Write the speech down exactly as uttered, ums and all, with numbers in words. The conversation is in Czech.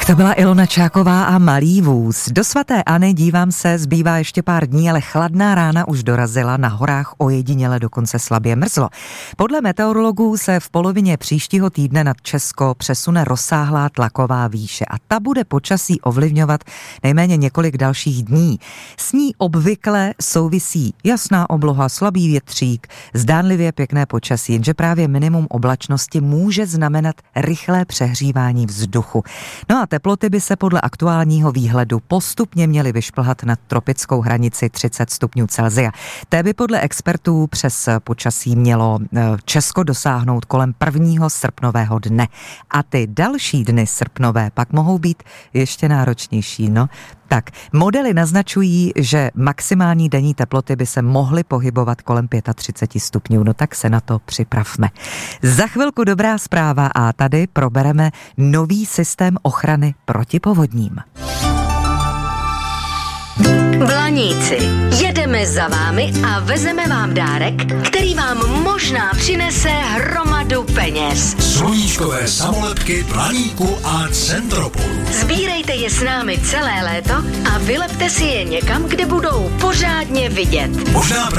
Tak to byla Ilona Čáková a Malý vůz. Do svaté Anny, dívám se, zbývá ještě pár dní, ale chladná rána už dorazila, na horách ojediněle dokonce slabě mrzlo. Podle meteorologů se v polovině příštího týdne nad Česko přesune rozsáhlá tlaková výše a ta bude počasí ovlivňovat nejméně několik dalších dní. S ní obvykle souvisí jasná obloha, slabý větřík, zdánlivě pěkné počasí, jenže právě minimum oblačnosti může znamenat rychlé přehřívání vzduchu. No a teploty by se podle aktuálního výhledu postupně měly vyšplhat nad tropickou hranici třicet stupňů Celsia. Té by podle expertů přes počasí mělo Česko dosáhnout kolem prvního srpnového dne. A ty další dny srpnové pak mohou být ještě náročnější, no. Tak, modely naznačují, že maximální denní teploty by se mohly pohybovat kolem třicet pět stupňů, no tak se na to připravme. Za chvilku dobrá zpráva a tady probereme nový systém ochrany proti povodním. Blaníci, jedeme za vámi a vezeme vám dárek, který vám možná přinese hromadu peněz. Sluníčkové samolepky Blaníku a Centropolu. Sbírejte je s námi celé léto a vylepte si je někam, kde budou pořádně vidět. Možná